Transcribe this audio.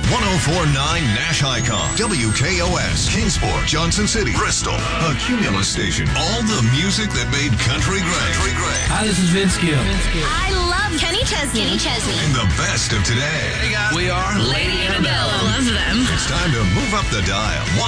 104.9 Nash Icon, WKOS, Kingsport, Johnson City, Bristol, a Cumulus station. All the music that made country great. Hi, this is Vince Gill. I love Kenny Chesney. And the best of today. Hey guys, We are Lady Annabelle. Love them. It's time to move up the dial.